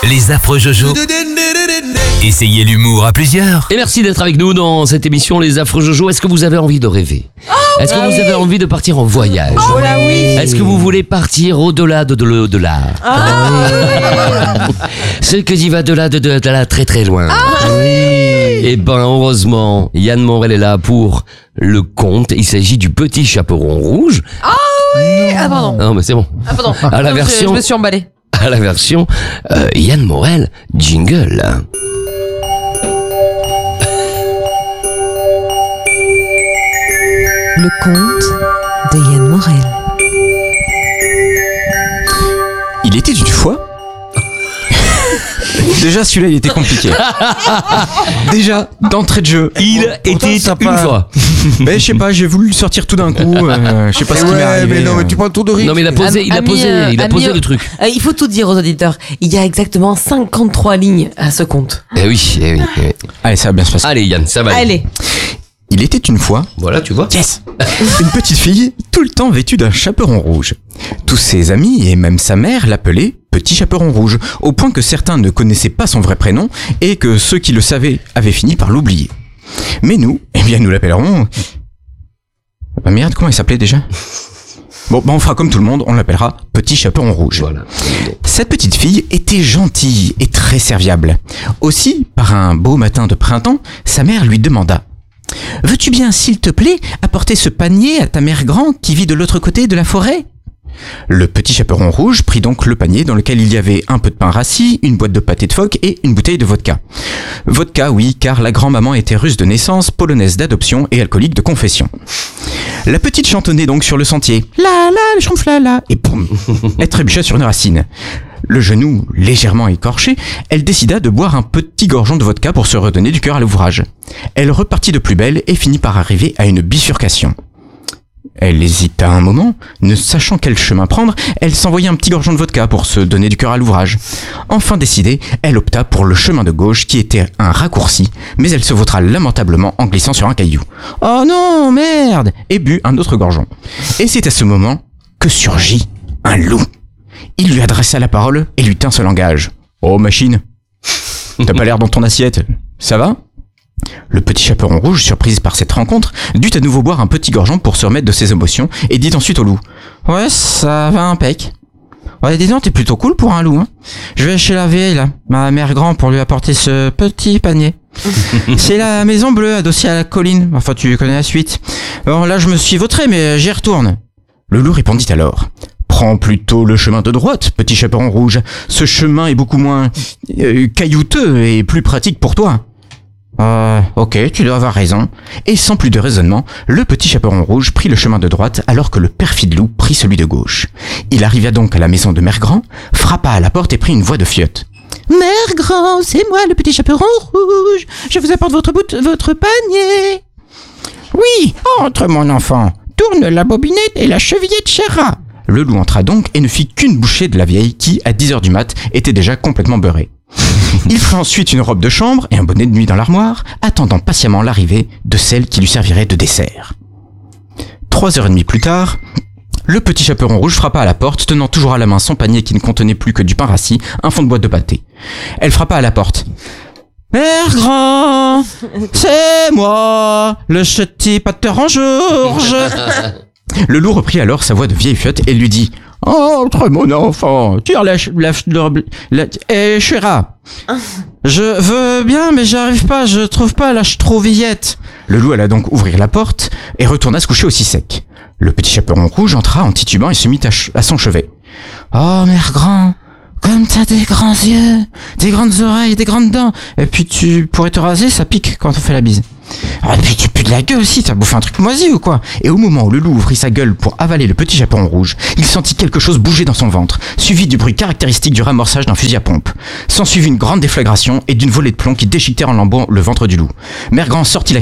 Les affreux Jojo. Essayez l'humour à plusieurs. Et merci d'être avec nous dans cette émission Les Affreux Jojo. Est-ce que vous avez envie de rêver? Est-ce que vous avez envie de partir en voyage? Oh là oui. Est-ce que vous voulez partir au-delà de l'au-delà? Ce que dit va de là très très loin. Et ben heureusement, Yann Morel est là pour le conte. Il s'agit du Petit Chaperon Rouge. Ah pardon. Non mais c'est bon. Ah pardon. À la version, Je me suis emballée. à la version Yann Morel, jingle. Le conte de Yann Morel. Il était une fois. Déjà, celui-là, il était compliqué. Déjà, d'entrée de jeu. Il était une fois. Mais je sais pas, j'ai voulu le sortir tout d'un coup. Je sais pas ce qui m'est arrivé. mais non, mais tu prends le tour de rythme. Non mais il a posé Ami, le truc. Il faut tout dire aux auditeurs. Il y a exactement 53 lignes à ce conte. Eh oui. Allez, ça va bien se passer. Allez Yann, ça va. aller. Allez. Il était une fois. Voilà, tu vois. Yes. Une petite fille, tout le temps vêtue d'un chaperon rouge. Tous ses amis et même sa mère l'appelaient Petit Chaperon Rouge, au point que certains ne connaissaient pas son vrai prénom et que ceux qui le savaient avaient fini par l'oublier. Mais nous, eh bien nous l'appellerons... Ah merde, comment il s'appelait déjà? Bon, on fera comme tout le monde, on l'appellera Petit Chaperon Rouge. Voilà. Cette petite fille était gentille et très serviable. Aussi, par un beau matin de printemps, sa mère lui demanda: « Veux-tu bien, s'il te plaît, apporter ce panier à ta mère grand qui vit de l'autre côté de la forêt ?» Le Petit Chaperon Rouge prit donc le panier dans lequel il y avait un peu de pain rassis, une boîte de pâté de phoque et une bouteille de vodka. Vodka, oui, car la grand-maman était russe de naissance, polonaise d'adoption et alcoolique de confession. La petite chantonnait donc sur le sentier. La la, le schtroumpf la la, et boum, elle trébucha sur une racine. Le genou légèrement écorché, elle décida de boire un petit gorgeon de vodka pour se redonner du cœur à l'ouvrage. Elle repartit de plus belle et finit par arriver à une bifurcation. Elle hésita un moment, ne sachant quel chemin prendre, elle s'envoya un petit gorgeon de vodka pour se donner du cœur à l'ouvrage. Enfin décidée, elle opta pour le chemin de gauche qui était un raccourci, mais elle se vautra lamentablement en glissant sur un caillou. « Oh non, merde !» et but un autre gorgeon. Et c'est à ce moment que surgit un loup. Il lui adressa la parole et lui tint ce langage. « Oh machine, t'as pas l'air dans ton assiette, ça va ?» Le Petit Chaperon Rouge, surprise par cette rencontre, dut à nouveau boire un petit gorgeon pour se remettre de ses émotions et dit ensuite au loup: « Ouais, ça va impec. Ouais, dis donc, t'es plutôt cool pour un loup, hein. Je vais chez la vieille, là, ma mère grand, pour lui apporter ce petit panier. C'est la maison bleue adossée à la colline. Enfin, tu connais la suite. Bon, là, je me suis vautré, mais j'y retourne. » Le loup répondit alors: « Prends plutôt le chemin de droite, Petit Chaperon Rouge. Ce chemin est beaucoup moins caillouteux et plus pratique pour toi. » Ok, tu dois avoir raison. Et sans plus de raisonnement, le Petit Chaperon Rouge prit le chemin de droite alors que le perfide loup prit celui de gauche. Il arriva donc à la maison de Mère Grand, frappa à la porte et prit une voix de fiotte. « Mère Grand, c'est moi le Petit Chaperon Rouge. Je vous apporte votre panier. »« Oui, entre mon enfant. Tourne la bobinette et la chevillette chéra. » Le loup entra donc et ne fit qu'une bouchée de la vieille qui, à 10h du mat, était déjà complètement beurrée. Il prit ensuite une robe de chambre et un bonnet de nuit dans l'armoire, attendant patiemment l'arrivée de celle qui lui servirait de dessert. 3h30 plus tard, le Petit Chaperon Rouge frappa à la porte, tenant toujours à la main son panier qui ne contenait plus que du pain rassis, un fond de boîte de pâté. Elle frappa à la porte. « Mère Grand, c'est moi, le petit pâteur en Georges. » Le loup reprit alors sa voix de vieille fiotte et lui dit: « Entre mon enfant, tire la chéra. Je veux bien, mais j'arrive pas, je trouve pas la ch'trouvillette. » Le loup alla donc ouvrir la porte et retourna se coucher aussi sec. Le Petit Chaperon Rouge entra en titubant et se mit à son chevet. « Oh, Mère Grand, comme t'as des grands yeux, des grandes oreilles, des grandes dents, et puis tu pourrais te raser, ça pique quand on fait la bise. Ah, et puis tu pues de la gueule aussi, t'as bouffé un truc moisi ou quoi ?» Et au moment où le loup ouvrit sa gueule pour avaler le Petit Chaperon Rouge, il sentit quelque chose bouger dans son ventre, suivi du bruit caractéristique du ramorçage d'un fusil à pompe. S'ensuivit une grande déflagration et d'une volée de plomb qui déchiquetèrent en lambeaux le ventre du loup. Mère Grand sortit la